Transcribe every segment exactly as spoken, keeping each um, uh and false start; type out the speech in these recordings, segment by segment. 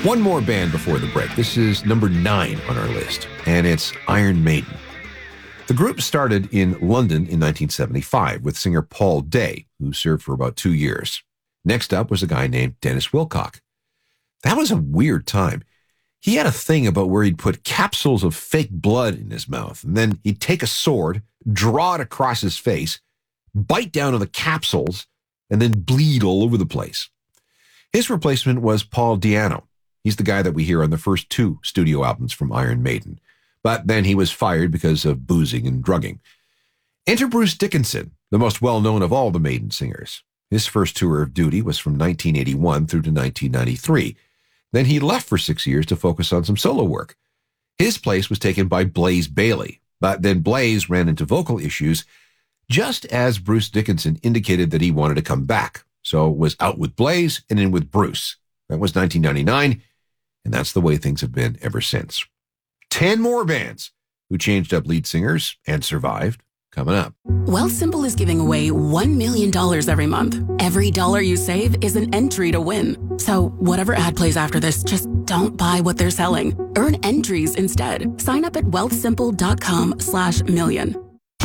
One more band before the break. This is number nine on our list, and it's Iron Maiden. The group started in London in nineteen seventy-five with singer Paul Day, who served for about two years. Next up was a guy named Dennis Wilcock. That was a weird time. He had a thing about where he'd put capsules of fake blood in his mouth, and then he'd take a sword, draw it across his face, bite down on the capsules, and then bleed all over the place. His replacement was Paul Di'Anno. He's the guy that we hear on the first two studio albums from Iron Maiden. But then he was fired because of boozing and drugging. Enter Bruce Dickinson, the most well-known of all the Maiden singers. His first tour of duty was from nineteen eighty-one through to nineteen ninety-three. Then he left for six years to focus on some solo work. His place was taken by Blaze Bayley, but then Blaze ran into vocal issues just as Bruce Dickinson indicated that he wanted to come back. So was out with Blaze and in with Bruce. That was nineteen ninety-nine, and that's the way things have been ever since. Ten more bands who changed up lead singers and survived coming up. Wealthsimple is giving away one million dollars every month. Every dollar you save is an entry to win. So whatever ad plays after this, just don't buy what they're selling. Earn entries instead. Sign up at wealthsimple.com slash million.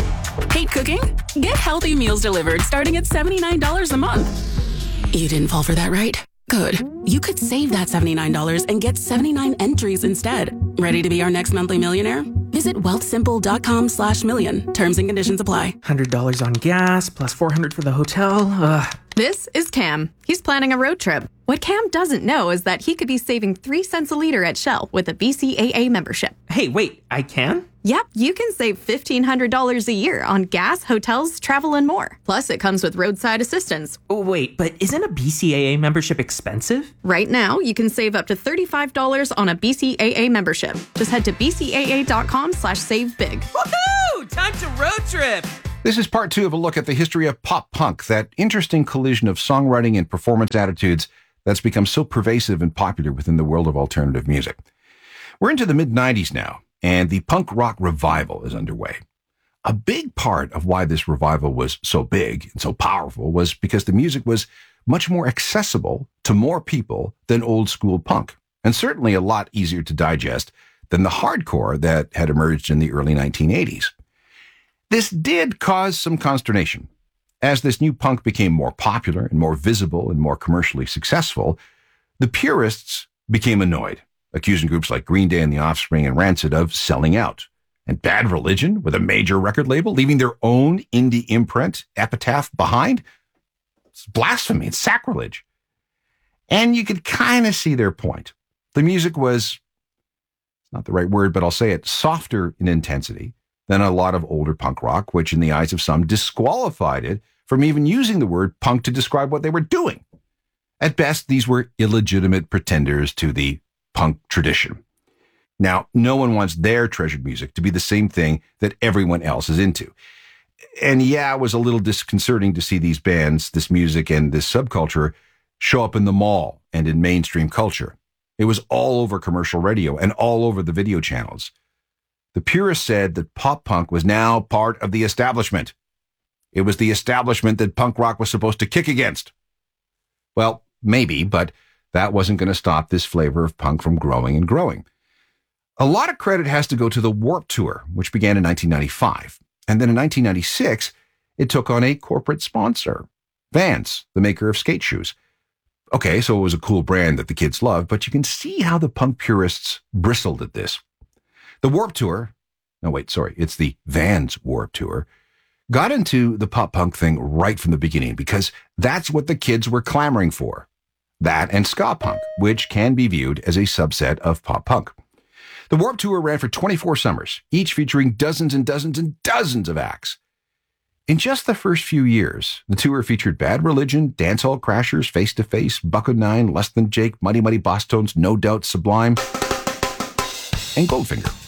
Hate cooking? Get healthy meals delivered starting at seventy-nine dollars a month. You didn't fall for that, right? Good. You could save that seventy-nine dollars and get seventy-nine entries instead. Ready to be our next monthly millionaire? Visit wealthsimple.com slash million. Terms and conditions apply. one hundred dollars on gas, plus four hundred dollars for the hotel. Ugh. This is Cam. He's planning a road trip. What Cam doesn't know is that he could be saving three cents a liter at Shell with a B C A A membership. Hey, wait, I can? Yep, you can save fifteen hundred dollars a year on gas, hotels, travel, and more. Plus, it comes with roadside assistance. Oh, wait, but isn't a B C A A membership expensive? Right now, you can save up to thirty-five dollars on a B C A A membership. Just head to bcaa.com slash save big. Woohoo! Time to road trip! This is part two of a look at the history of pop punk, that interesting collision of songwriting and performance attitudes that's become so pervasive and popular within the world of alternative music. We're into the mid nineties now, and the punk rock revival is underway. A big part of why this revival was so big and so powerful was because the music was much more accessible to more people than old school punk, and certainly a lot easier to digest than the hardcore that had emerged in the early nineteen eighties. This did cause some consternation. As this new punk became more popular and more visible and more commercially successful, the purists became annoyed, accusing groups like Green Day and The Offspring and Rancid of selling out. And Bad Religion, with a major record label, leaving their own indie imprint, Epitaph, behind? It's blasphemy. It's sacrilege. And you could kind of see their point. The music was, not the right word, but I'll say it, softer in intensity than a lot of older punk rock, which in the eyes of some disqualified it from even using the word punk to describe what they were doing. At best, these were illegitimate pretenders to the punk tradition. Now, no one wants their treasured music to be the same thing that everyone else is into. And yeah, it was a little disconcerting to see these bands, this music, and this subculture show up in the mall and in mainstream culture. It was all over commercial radio and all over the video channels. The purists said that pop punk was now part of the establishment. It was the establishment that punk rock was supposed to kick against. Well, maybe, but that wasn't going to stop this flavor of punk from growing and growing. A lot of credit has to go to the Warped Tour, which began in nineteen ninety-five. And then in nineteen ninety-six, it took on a corporate sponsor, Vans, the maker of skate shoes. Okay, so it was a cool brand that the kids loved, but you can see how the punk purists bristled at this. The Warped Tour, no wait, sorry, it's the Vans Warped Tour, got into the pop punk thing right from the beginning because that's what the kids were clamoring for. That and ska punk, which can be viewed as a subset of pop punk. The Warped Tour ran for twenty-four summers, each featuring dozens and dozens and dozens of acts. In just the first few years, the tour featured Bad Religion, Dancehall Crashers, Face to Face, Buck O'Nine, Less Than Jake, Mighty Mighty Boss Tones, No Doubt, Sublime, and Goldfinger.